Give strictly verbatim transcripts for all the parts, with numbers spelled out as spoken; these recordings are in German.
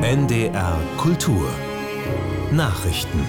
N D R Kultur Nachrichten.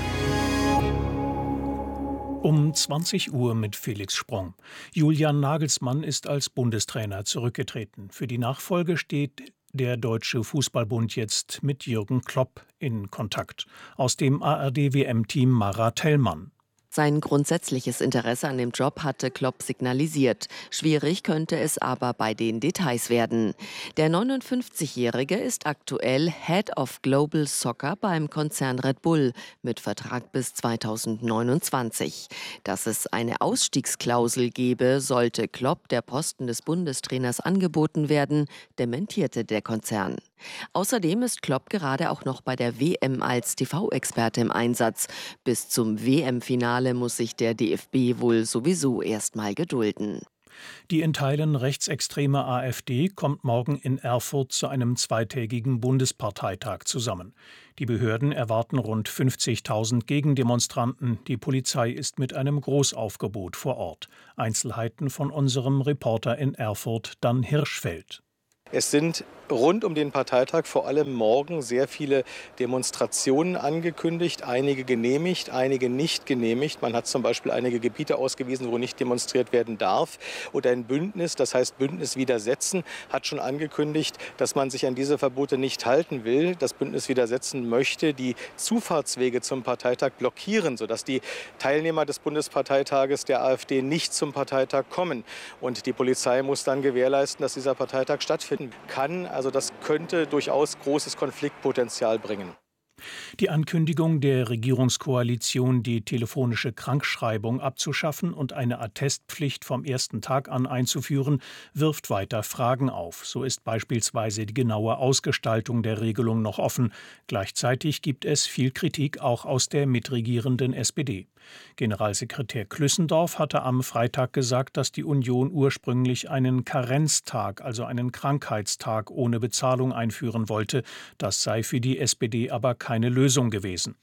Um zwanzig Uhr mit Felix Sprung. Julian Nagelsmann ist als Bundestrainer zurückgetreten. Für die Nachfolge steht der Deutsche Fußballbund jetzt mit Jürgen Klopp in Kontakt. Aus dem A R D-W M-Team Mara Tellmann. Sein grundsätzliches Interesse an dem Job hatte Klopp signalisiert. Schwierig könnte es aber bei den Details werden. Der neunundfünfzigjährige ist aktuell Head of Global Soccer beim Konzern Red Bull mit Vertrag bis zweitausendneunundzwanzig. Dass es eine Ausstiegsklausel gebe, sollte Klopp der Posten des Bundestrainers angeboten werden, dementierte der Konzern. Außerdem ist Klopp gerade auch noch bei der W M als T V-Experte im Einsatz. Bis zum W M-Finale muss sich der D F B wohl sowieso erstmal gedulden. Die in Teilen rechtsextreme AfD kommt morgen in Erfurt zu einem zweitägigen Bundesparteitag zusammen. Die Behörden erwarten rund fünfzigtausend Gegendemonstranten. Die Polizei ist mit einem Großaufgebot vor Ort. Einzelheiten von unserem Reporter in Erfurt, Dan Hirschfeld. Es sind rund um den Parteitag vor allem morgen sehr viele Demonstrationen angekündigt, einige genehmigt, einige nicht genehmigt. Man hat zum Beispiel einige Gebiete ausgewiesen, wo nicht demonstriert werden darf. Und ein Bündnis, das heißt Bündnis Widersetzen, hat schon angekündigt, dass man sich an diese Verbote nicht halten will. Das Bündnis Widersetzen möchte die Zufahrtswege zum Parteitag blockieren, sodass die Teilnehmer des Bundesparteitages der AfD nicht zum Parteitag kommen. Und die Polizei muss dann gewährleisten, dass dieser Parteitag stattfinden kann. Also das könnte durchaus großes Konfliktpotenzial bringen. Die Ankündigung der Regierungskoalition, die telefonische Krankschreibung abzuschaffen und eine Attestpflicht vom ersten Tag an einzuführen, wirft weiter Fragen auf. So ist beispielsweise die genaue Ausgestaltung der Regelung noch offen. Gleichzeitig gibt es viel Kritik auch aus der mitregierenden S P D. Generalsekretär Klüssendorf hatte am Freitag gesagt, dass die Union ursprünglich einen Karenztag, also einen Krankheitstag ohne Bezahlung einführen wollte. Das sei für die S P D aber keine Lösung gewesen.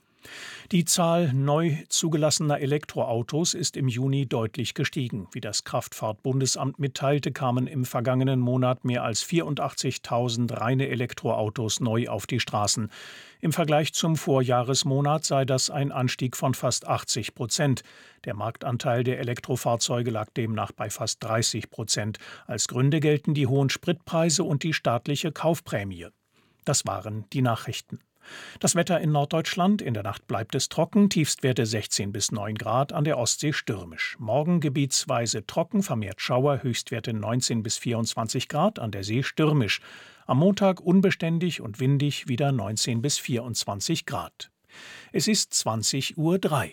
Die Zahl neu zugelassener Elektroautos ist im Juni deutlich gestiegen. Wie das Kraftfahrtbundesamt mitteilte, kamen im vergangenen Monat mehr als vierundachtzigtausend reine Elektroautos neu auf die Straßen. Im Vergleich zum Vorjahresmonat sei das ein Anstieg von fast achtzig Prozent. Der Marktanteil der Elektrofahrzeuge lag demnach bei fast dreißig Prozent. Als Gründe gelten die hohen Spritpreise und die staatliche Kaufprämie. Das waren die Nachrichten. Das Wetter in Norddeutschland: In der Nacht bleibt es trocken, Tiefstwerte sechzehn bis neun Grad, an der Ostsee stürmisch. Morgen gebietsweise trocken, vermehrt Schauer, Höchstwerte neunzehn bis vierundzwanzig Grad, an der See stürmisch. Am Montag unbeständig und windig, wieder neunzehn bis vierundzwanzig Grad. Es ist zwanzig Uhr drei.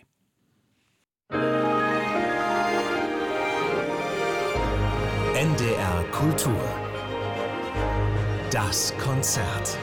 N D R Kultur. Das Konzert.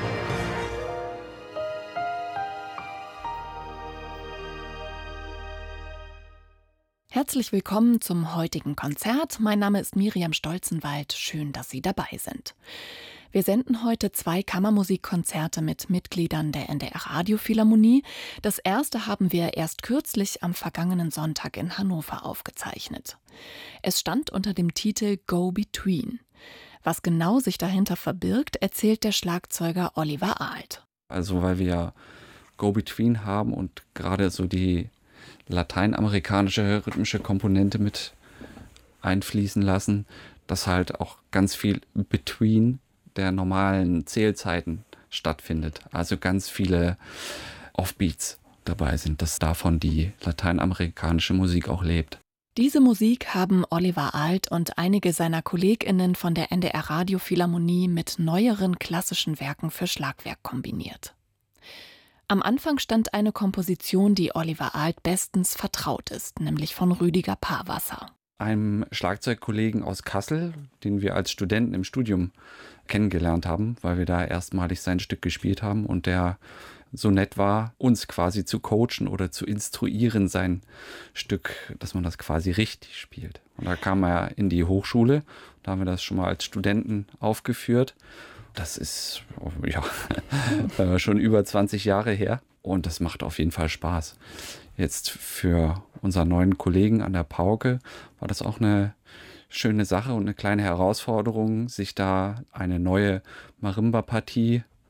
Herzlich willkommen zum heutigen Konzert. Mein Name ist Miriam Stolzenwald. Schön, dass Sie dabei sind. Wir senden heute zwei Kammermusikkonzerte mit Mitgliedern der N D R Radiophilharmonie. Das erste haben wir erst kürzlich am vergangenen Sonntag in Hannover aufgezeichnet. Es stand unter dem Titel Go Between. Was genau sich dahinter verbirgt, erzählt der Schlagzeuger Oliver Ahlt. Also weil wir ja Go Between haben und gerade so die lateinamerikanische rhythmische Komponente mit einfließen lassen, dass halt auch ganz viel between der normalen Zählzeiten stattfindet. Also ganz viele Offbeats dabei sind, dass davon die lateinamerikanische Musik auch lebt. Diese Musik haben Oliver Ahlt und einige seiner KollegInnen von der N D R Radiophilharmonie mit neueren klassischen Werken für Schlagwerk kombiniert. Am Anfang stand eine Komposition, die Oliver Ahlt bestens vertraut ist, nämlich von Rüdiger Paarwasser. Einem Schlagzeugkollegen aus Kassel, den wir als Studenten im Studium kennengelernt haben, weil wir da erstmalig sein Stück gespielt haben und der so nett war, uns quasi zu coachen oder zu instruieren, sein Stück, dass man das quasi richtig spielt. Und da kam er in die Hochschule, da haben wir das schon mal als Studenten aufgeführt. Das ist ja schon über zwanzig Jahre her und das macht auf jeden Fall Spaß. Jetzt für unseren neuen Kollegen an der Pauke war das auch eine schöne Sache und eine kleine Herausforderung, sich da eine neue Marimba-Partie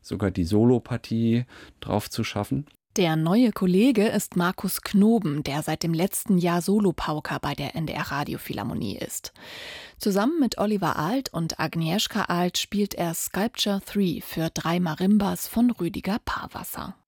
sogar die Solopartie drauf zu schaffen. Der neue Kollege ist Markus Knoben, der seit dem letzten Jahr Solopauker bei der N D R Radiophilharmonie ist. Zusammen mit Oliver Alt und Agnieszka Alt spielt er Sculpture drei für drei Marimbas von Rüdiger Paarwasser.